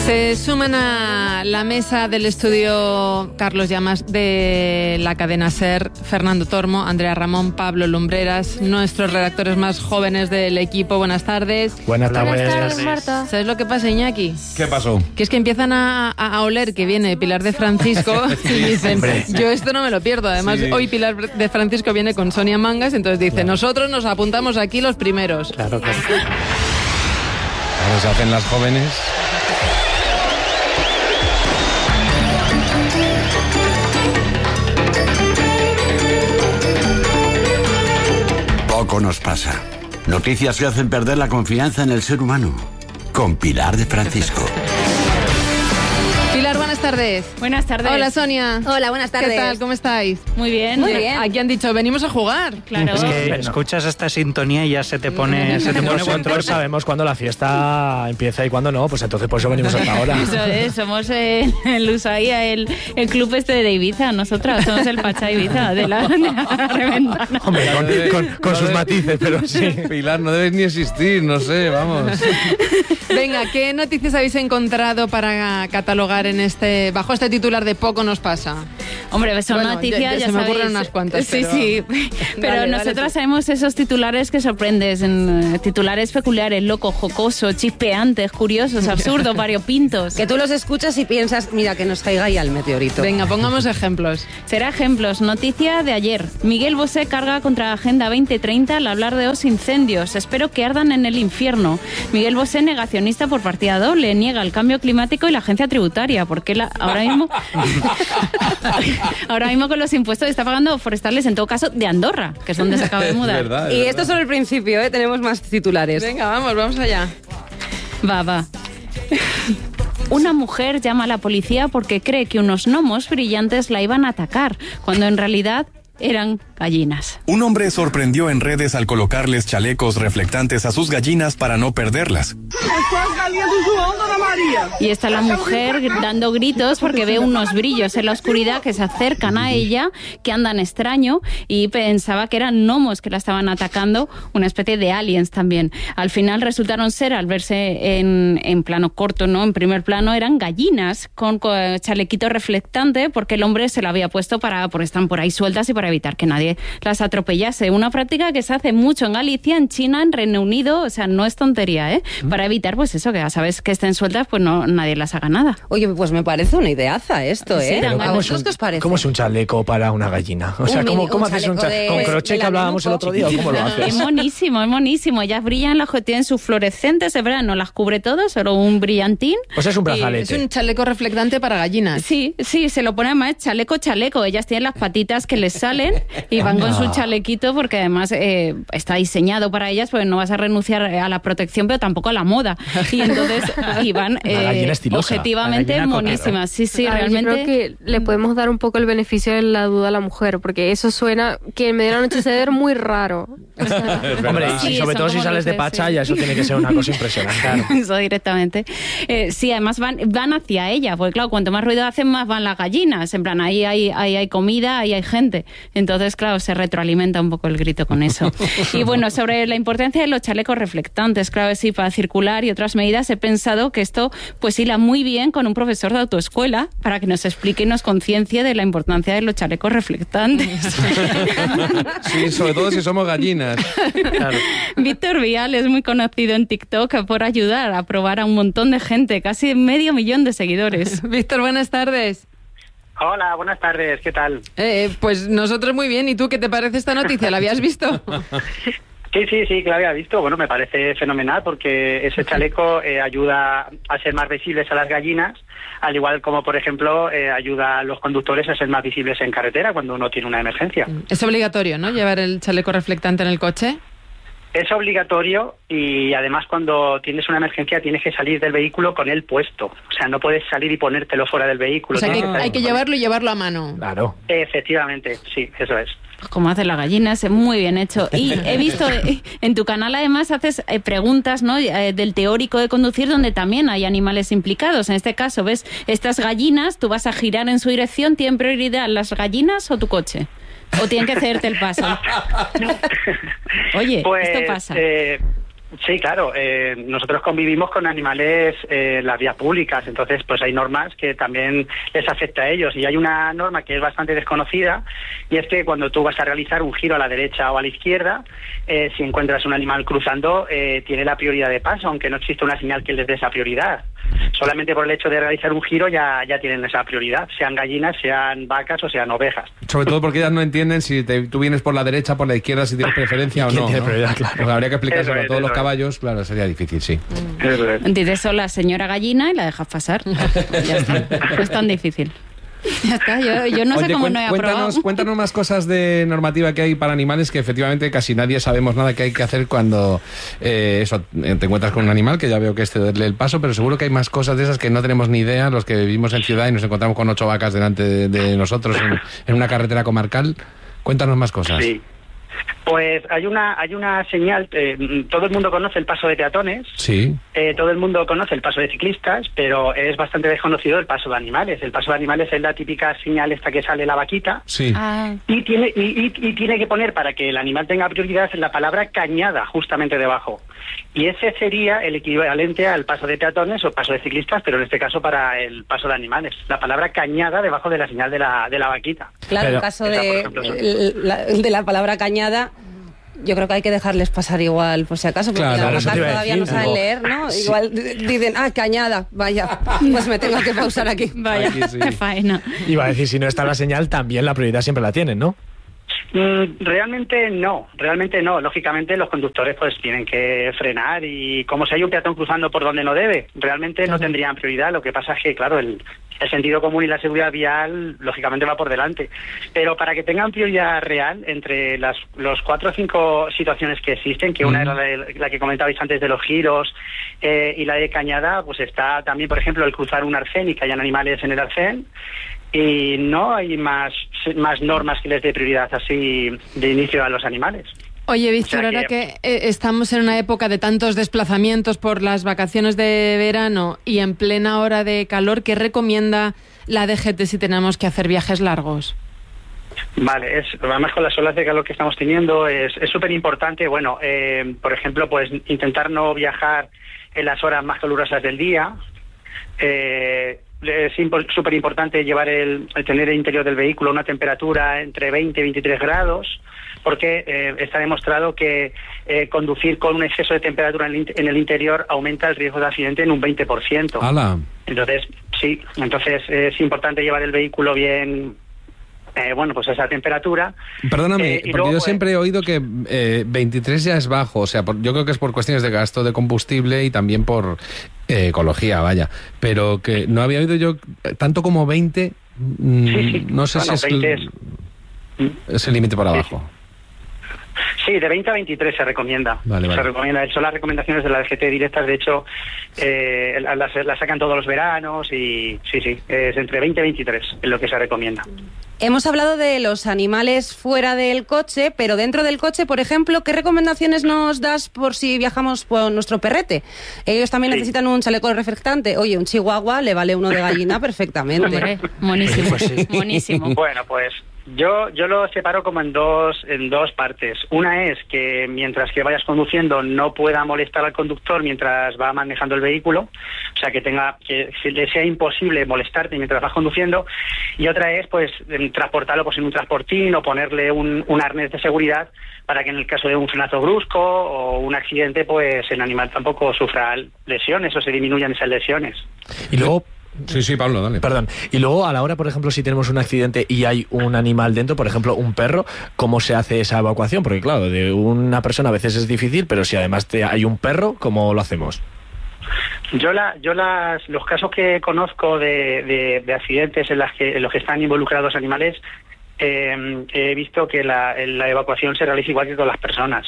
Se suman a la mesa del estudio Carlos Llamas de la cadena SER, Fernando Tormo, Andrea Ramón, Pablo Lumbreras, nuestros redactores más jóvenes del equipo. Buenas tardes. Buenas tardes, Marta. ¿Sabes lo que pasa, Iñaki? ¿Qué pasó? Que es que empiezan a oler que viene Pilar de Francisco y dicen, yo esto no me lo pierdo. Además, hoy Pilar de Francisco viene con Sonia Mangas, entonces dice, nosotros nos apuntamos aquí los primeros. Claro. Ahora se hacen las jóvenes. Poco nos pasa. Noticias que hacen perder la confianza en el ser humano. Con Pilar de Francisco. Pilar, buenas tardes. Buenas tardes. Hola, Sonia. Hola, buenas tardes. ¿Qué tal? ¿Cómo estáis? Muy bien. Muy bien. Aquí han dicho, venimos a jugar. Claro. Es que escuchas esta sintonía y ya se te pone Nosotros sabemos cuándo la fiesta empieza y cuándo no, pues entonces por eso venimos hasta ahora. Eso es, somos el Ushuaia, el club este de Ibiza, nosotras somos el Pachá Ibiza de la Reventana. Hombre, con sus matices, pero sí. Pilar, no debes ni existir, no sé, vamos. Venga, ¿qué noticias habéis encontrado para catalogar en bajo este titular de poco nos pasa? Hombre, son noticias, ya se me sabéis. ocurren unas cuantas. Sí, pero... sí. Pero Dale, nosotras tú. sabemos esos titulares que sorprenden, titulares peculiares, locos, jocosos, chispeantes, curiosos, absurdos, variopintos. Que tú los escuchas y piensas, mira, que nos caiga ya el meteorito. Venga, pongamos ejemplos. Será ejemplos. Noticia de ayer. Miguel Bosé carga contra Agenda 2030 al hablar de los incendios. Espero que ardan en el infierno. Miguel Bosé, negacionista por partida doble, niega el cambio climático y la agencia tributaria, porque ahora mismo con los impuestos está pagando forestales, en todo caso, de Andorra, que es donde se acaba de mudar. Es verdad, Y esto es solo el principio, ¿eh? Tenemos más titulares. Venga, vamos allá. Va. Una mujer llama a la policía porque cree que unos gnomos brillantes la iban a atacar, cuando en realidad eran gallinas. Un hombre sorprendió en redes al colocarles chalecos reflectantes a sus gallinas para no perderlas. Y está la mujer dando gritos porque ve unos brillos en la oscuridad que se acercan a ella, que andan extraño, y pensaba que eran gnomos que la estaban atacando, una especie de aliens también. Al final resultaron ser, al verse en plano corto, ¿no? En primer plano, eran gallinas con chalequito reflectante, porque el hombre se lo había puesto porque están por ahí sueltas y para evitar que nadie las atropellase. Una práctica que se hace mucho en Galicia, en China, en Reino Unido, o sea, no es tontería, ¿eh? Para evitar, pues eso, que ya sabes que estén sueltas, pues no, nadie las haga nada. Oye, pues me parece una ideaza esto, ¿eh? Sí, ¿A vosotros qué os parece? ¿Cómo es un chaleco para una gallina? O sea, ¿cómo haces un chaleco? ¿Con crochet que hablábamos el otro día o cómo lo haces? Es monísimo. Ellas brillan, tienen sus fluorescentes, es verdad, no las cubre todo, solo un brillantín. Pues es un Es brazalete. un chaleco reflectante para gallinas. Sí, se lo pone además chaleco. Ellas tienen las patitas que les salen y van con su chalequito porque además está diseñado para ellas, porque no vas a renunciar a la protección, pero tampoco a la moda. Y entonces van gallina estilosa, objetivamente la gallina monísimas. Sí, A ver, realmente. yo creo que le podemos dar un poco el beneficio de la duda a la mujer, porque eso suena que en medio de la noche se debe ver muy raro. O sea, Hombre, y Sí, sobre son todo si como sales de luces, Pacha, sí. ya eso tiene que ser una cosa impresionante. Claro. Eso directamente. Sí, además van hacia ella, porque claro, cuanto más ruido hacen, más van las gallinas. En plan, ahí hay comida, ahí hay gente. Entonces, claro, se retroalimenta un poco el grito con eso. Y bueno, sobre la importancia de los chalecos reflectantes, claro, sí, para circular y otras medidas, he pensado que esto pues hila muy bien con un profesor de autoescuela para que nos explique y nos conciencie de la importancia de los chalecos reflectantes. Sí, sobre todo si somos gallinas. Claro. Víctor Vial es muy conocido en TikTok por ayudar a probar a un montón de gente, casi 500.000 de seguidores. Víctor, buenas tardes. Hola, buenas tardes, ¿qué tal? Pues nosotros muy bien. ¿Y tú qué te parece esta noticia? ¿La habías visto? Sí, que la había visto. Bueno, me parece fenomenal porque ese chaleco ayuda a ser más visibles a las gallinas, al igual como, por ejemplo, ayuda a los conductores a ser más visibles en carretera cuando uno tiene una emergencia. Es obligatorio, ¿no? Llevar el chaleco reflectante en el coche. Es obligatorio y además cuando tienes una emergencia tienes que salir del vehículo con él puesto. O sea, no puedes salir y ponértelo fuera del vehículo. O sea, que Tienes hay que salir- llevarlo y llevarlo a mano. Claro. Efectivamente, sí, eso es. Como hacen las gallinas, es muy bien hecho. Y he visto en tu canal además haces preguntas, ¿no? Del teórico de conducir, donde también hay animales implicados. En este caso, ves estas gallinas, tú vas a girar en su dirección, ¿tienen prioridad las gallinas o tu coche? ¿O tienen que cederte el paso? Oye, Pues, esto pasa. Sí, claro. Nosotros convivimos con animales en las vías públicas, entonces pues hay normas que también les afecta a ellos. Y hay una norma que es bastante desconocida, y es que cuando tú vas a realizar un giro a la derecha o a la izquierda, si encuentras un animal cruzando, tiene la prioridad de paso, aunque no existe una señal que les dé esa prioridad. Solamente por el hecho de realizar un giro ya tienen esa prioridad, sean gallinas, sean vacas o sean ovejas. Sobre todo porque ellas no entienden si tú vienes por la derecha, por la izquierda, si tienes preferencia o no. Tiene prioridad, claro. Porque habría que explicárselo a todos los caballos, claro, sería difícil, sí. Dices eso la señora gallina y la dejas pasar. Ya está. No es tan difícil. Ya está, yo no sé cómo no he aprobado. Cuéntanos más cosas de normativa que hay para animales, que efectivamente casi nadie sabemos nada que hay que hacer cuando te encuentras con un animal, que ya veo que es cederle el paso, pero seguro que hay más cosas de esas que no tenemos ni idea, los que vivimos en ciudad y nos encontramos con 8 vacas delante de nosotros en una carretera comarcal. Cuéntanos más cosas. Sí. Pues hay una señal, todo el mundo conoce el paso de peatones, sí. Todo el mundo conoce el paso de ciclistas, pero es bastante desconocido el paso de animales. El paso de animales es la típica señal esta que sale la vaquita, sí. y tiene que poner, para que el animal tenga prioridad, la palabra cañada justamente debajo. Y ese sería el equivalente al paso de peatones o paso de ciclistas, pero en este caso para el paso de animales. La palabra cañada debajo de la señal de la vaquita. Claro, pero, el caso de la palabra cañada, yo creo que hay que dejarles pasar igual, por si acaso, porque claro, las vacas todavía no saben leer, ¿no? Sí. Igual dicen, cañada, vaya, pues me tengo que pausar aquí. Vaya, sí. Qué faena. Iba a decir, si no está la señal, también la prioridad siempre la tienen, ¿no? Realmente no. Lógicamente los conductores pues tienen que frenar, y como si hay un peatón cruzando por donde no debe, realmente no tendrían prioridad. Lo que pasa es que, claro, el sentido común y la seguridad vial lógicamente va por delante. Pero para que tengan prioridad real, entre los 4 o 5 situaciones que existen, que una era la que comentabais antes de los giros, y la de cañada, pues está también, por ejemplo, el cruzar un arcén y que hayan animales en el arcén. Y no hay más normas que les dé prioridad así de inicio a los animales. Oye, Víctor, ahora que estamos en una época de tantos desplazamientos por las vacaciones de verano y en plena hora de calor, ¿qué recomienda la DGT si tenemos que hacer viajes largos? Vale, además con las olas de calor que estamos teniendo es súper importante, por ejemplo, pues intentar no viajar en las horas más calurosas del día. Es súper importante tener el interior del vehículo una temperatura entre 20 y 23 grados, porque está demostrado que conducir con un exceso de temperatura en el interior aumenta el riesgo de accidente en un 20%. ¡Hala! Entonces es importante llevar el vehículo bien, pues a esa temperatura. Perdóname, porque luego, yo siempre he oído que 23 ya es bajo, o sea, yo creo que es por cuestiones de gasto de combustible y también por ecología, vaya, pero que no había oído yo tanto como 20, sí. No sé si es el límite por abajo. Sí, de 20 a 23 se recomienda. Vale. Se recomienda. Son las recomendaciones de la DGT directas, de hecho, las sacan todos los veranos y sí, es entre 20 y 23 es lo que se recomienda. Hemos hablado de los animales fuera del coche, pero dentro del coche, por ejemplo, ¿qué recomendaciones nos das por si viajamos por nuestro perrete? Ellos también necesitan un chaleco reflectante. Oye, un chihuahua le vale uno de gallina perfectamente. Hombre, monísimo, pues sí. Monísimo. Bueno, pues yo lo separo como en dos partes. Una es que mientras que vayas conduciendo no pueda molestar al conductor mientras va manejando el vehículo, o sea, que le sea imposible molestarte mientras vas conduciendo. Y otra es pues transportarlo pues en un transportín o ponerle un arnés de seguridad para que en el caso de un frenazo brusco o un accidente pues el animal tampoco sufra lesiones o se disminuyan esas lesiones. Y luego Sí, Pablo, dale. Perdón. Y luego, a la hora, por ejemplo, si tenemos un accidente y hay un animal dentro, por ejemplo, un perro, ¿cómo se hace esa evacuación? Porque, claro, de una persona a veces es difícil, pero si además hay un perro, ¿cómo lo hacemos? Los casos que conozco de accidentes en los que están involucrados animales, he visto que la evacuación se realiza igual que con las personas.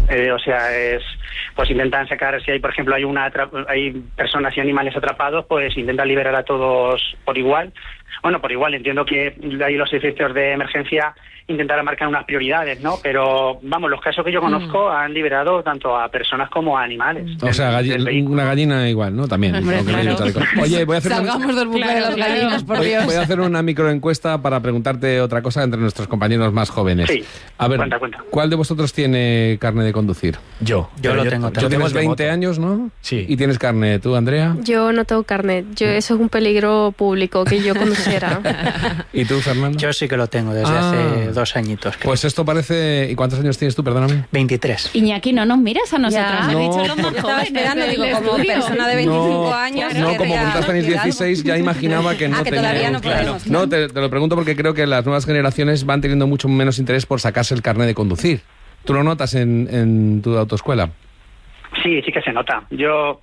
Pues intentan sacar, si hay, por ejemplo, hay personas y animales atrapados, pues intentan liberar a todos por igual, Bueno, por igual entiendo que ahí los servicios de emergencia intentarán marcar unas prioridades, ¿no? Pero, vamos, los casos que yo conozco han liberado tanto a personas como a animales. O sea, una gallina igual, ¿no? También. Hombre, claro. Oye, voy a hacer Salgamos del bucle de las gallinas, por Dios. Voy a hacer una microencuesta para preguntarte otra cosa entre nuestros compañeros más jóvenes. Sí. A ver, Cuenta. ¿cuál de vosotros tiene carne de conducir? Yo lo tengo Tú tienes de 20 moto. años, ¿no? Sí. ¿Y tienes carne tú, Andrea? Yo no tengo carnet. Eso es un peligro público que yo conociera. ¿Y tú, Fernando? Yo sí que lo tengo desde hace 2 añitos. Creo. Pues esto parece... ¿Y cuántos años tienes tú, perdóname? 23. Iñaki, no nos miras a nosotros. Ya. Has No, dicho los más Yo estaba jóvenes esperando, del digo, como estudio. persona de 25 años. No, como querría vosotros tenéis decir algo. 16, ya imaginaba que no que todavía teníais- no podemos. No, te lo pregunto porque creo que las nuevas generaciones van teniendo mucho menos interés por sacarse el carnet de conducir. ¿Tú lo notas en tu autoescuela? Sí que se nota. Yo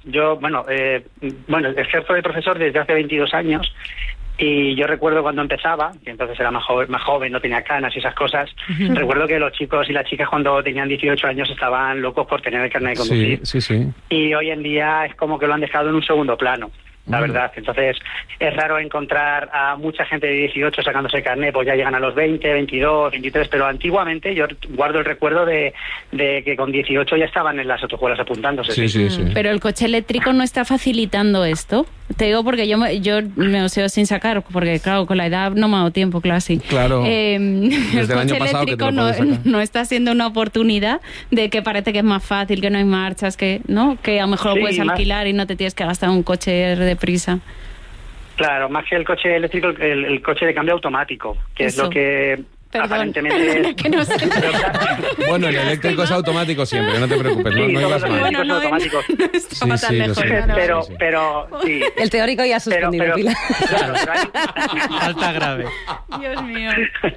ejerzo de profesor desde hace 22 años y yo recuerdo cuando empezaba, que entonces era más joven, no tenía canas y esas cosas, recuerdo que los chicos y las chicas cuando tenían 18 años estaban locos por tener el carnet de conducir. Sí. Y hoy en día es como que lo han dejado en un segundo plano. La verdad, entonces es raro encontrar a mucha gente de 18 sacándose el carnet, pues ya llegan a los 20, 22, 23, pero antiguamente yo guardo el recuerdo de que con 18 ya estaban en las autoescuelas apuntándose. Sí. Pero el coche eléctrico no está facilitando esto. Te digo porque yo me oseo sin sacar, porque claro, con la edad no me ha dado tiempo, claro, sí. Claro. El Desde el año coche pasado que te eléctrico lo puedes sacar. no está siendo una oportunidad de que parece que es más fácil, que no hay marchas, que a lo mejor Sí, lo puedes más- alquilar y no te tienes que gastar un coche deprisa. Claro, más que el coche eléctrico, el coche de cambio automático, que Eso. es lo que Perdón, aparentemente es... que no sé. Pero claro, Bueno, el eléctrico es automático siempre, no te preocupes, no Sí, ibas todos los mal. eléctricos son automáticos. no estaba Sí, tan sí, lo lejos. sé. Claro. Pero sí. El teórico ya ha suspendido, Pilar. Claro, pero hay- Alta grave. Dios mío.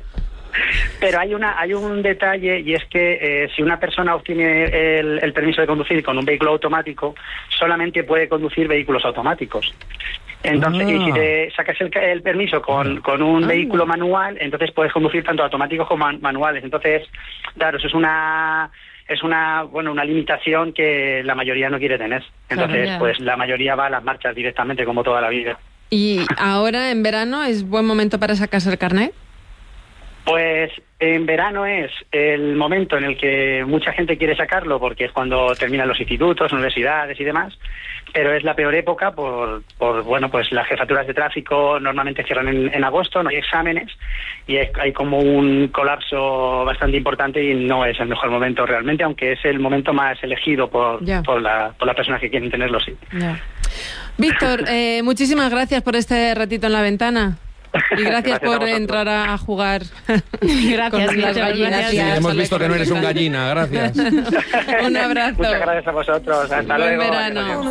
Pero hay un detalle y es que si una persona obtiene el permiso de conducir con un vehículo automático, solamente puede conducir vehículos automáticos. Entonces, y si te sacas el permiso con un vehículo manual, entonces puedes conducir tanto automáticos como manuales. Entonces, claro, eso es una limitación que la mayoría no quiere tener. Entonces, Claro, ya. pues la mayoría va a las marchas directamente, como toda la vida. ¿Y ahora, en verano, es buen momento para sacarse el carnet? Pues en verano es el momento en el que mucha gente quiere sacarlo porque es cuando terminan los institutos, universidades y demás, pero es la peor época por pues las jefaturas de tráfico normalmente cierran en agosto, no hay exámenes y hay como un colapso bastante importante y no es el mejor momento realmente, aunque es el momento más elegido por las personas que quieren tenerlo, sí. Ya. Víctor, muchísimas gracias por este ratito en la ventana. Y gracias Gracias a por vosotros. entrar a jugar Gracias, con las muchas gallinas. gracias. Sí, hemos visto que no eres un gallina, gracias. Un abrazo. Muchas gracias a vosotros. Hasta Buen luego. verano.